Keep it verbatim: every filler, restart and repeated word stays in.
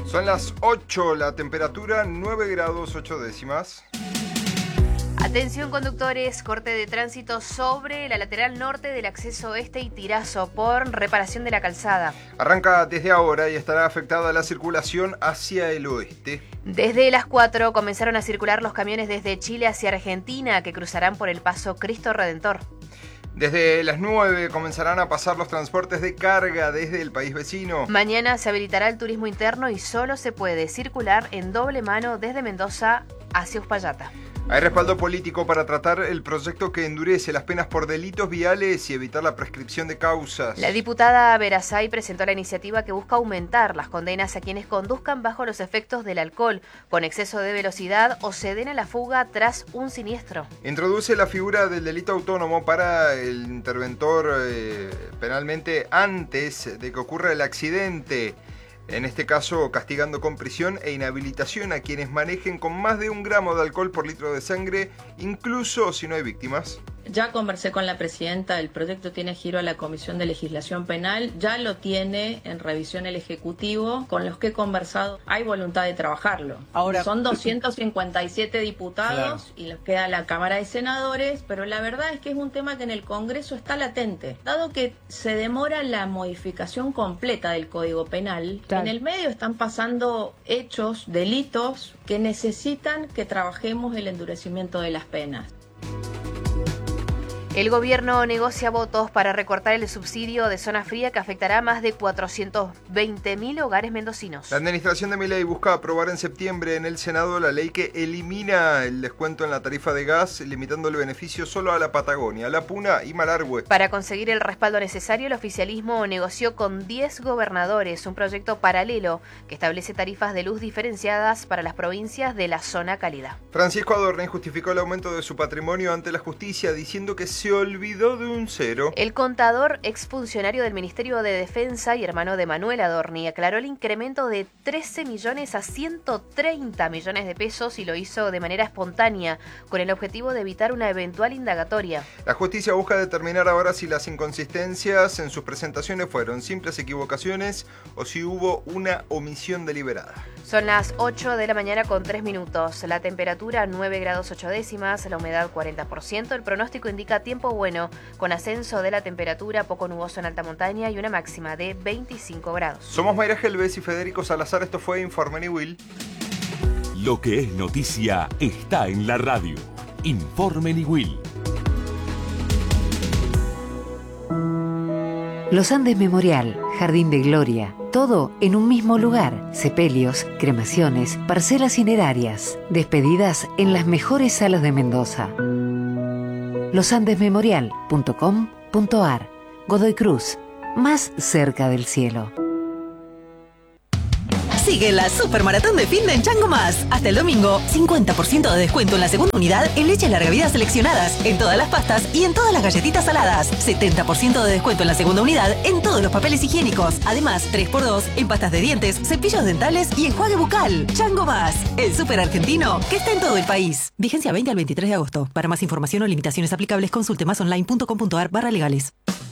Son las ocho, la temperatura nueve grados ocho décimas. Atención conductores, corte de tránsito sobre la lateral norte del acceso este y Tirazo por reparación de la calzada. Arranca desde ahora y estará afectada la circulación hacia el oeste. Desde las cuatro comenzaron a circular los camiones desde Chile hacia Argentina que cruzarán por el paso Cristo Redentor. Desde las nueve comenzarán a pasar los transportes de carga desde el país vecino. Mañana se habilitará el turismo interno y solo se puede circular en doble mano desde Mendoza hacia Uspallata. Hay respaldo político para tratar el proyecto que endurece las penas por delitos viales y evitar la prescripción de causas. La diputada Verazay presentó la iniciativa que busca aumentar las condenas a quienes conduzcan bajo los efectos del alcohol, con exceso de velocidad o se den a la fuga tras un siniestro. Introduce la figura del delito autónomo para el interventor eh, penalmente antes de que ocurra el accidente. En este caso, castigando con prisión e inhabilitación a quienes manejen con más de un gramo de alcohol por litro de sangre, incluso si no hay víctimas. Ya conversé con la presidenta, el proyecto tiene giro a la Comisión de Legislación Penal, ya lo tiene en revisión el Ejecutivo, con los que he conversado, hay voluntad de trabajarlo. Ahora son doscientos cincuenta y siete diputados, claro, y les queda la Cámara de Senadores, pero la verdad es que es un tema que en el Congreso está latente. Dado que se demora la modificación completa del Código Penal, claro, en el medio están pasando hechos, delitos, que necesitan que trabajemos el endurecimiento de las penas. El gobierno negocia votos para recortar el subsidio de zona fría que afectará a más de cuatrocientos veinte mil hogares mendocinos. La administración de Milei busca aprobar en septiembre en el Senado la ley que elimina el descuento en la tarifa de gas, limitando el beneficio solo a la Patagonia, La Puna y Malargüe. Para conseguir el respaldo necesario, el oficialismo negoció con diez gobernadores un proyecto paralelo que establece tarifas de luz diferenciadas para las provincias de la zona cálida. Francisco Adorni justificó el aumento de su patrimonio ante la justicia diciendo que se Se olvidó de un cero. El contador, exfuncionario del Ministerio de Defensa y hermano de Manuel Adorni, aclaró el incremento de trece millones a ciento treinta millones de pesos y lo hizo de manera espontánea, con el objetivo de evitar una eventual indagatoria. La justicia busca determinar ahora si las inconsistencias en sus presentaciones fueron simples equivocaciones o si hubo una omisión deliberada. Son las ocho de la mañana con tres minutos. La temperatura nueve grados ocho décimas, la humedad cuarenta por ciento. El pronóstico indica tiempo bueno, con ascenso de la temperatura, poco nuboso en alta montaña y una máxima de veinticinco grados. Somos Mayra Gelbes y Federico Salazar. Esto fue Informe Niwil. Lo que es noticia está en la radio. Informe Niwil. Los Andes Memorial, Jardín de Gloria, todo en un mismo lugar. Sepelios, cremaciones, parcelas cinerarias, despedidas en las mejores salas de Mendoza. los andes memorial punto com punto ar. Godoy Cruz, más cerca del cielo. Sigue la Supermaratón de Finde en Chango Más. Hasta el domingo, cincuenta por ciento de descuento en la segunda unidad en leche larga vida seleccionadas, en todas las pastas y en todas las galletitas saladas. setenta por ciento de descuento en la segunda unidad en todos los papeles higiénicos. Además, tres por dos en pastas de dientes, cepillos dentales y enjuague bucal. Chango Más, el súper argentino que está en todo el país. Vigencia veinte al veintitrés de agosto. Para más información o limitaciones aplicables, consulte más online punto com punto ar barra legales.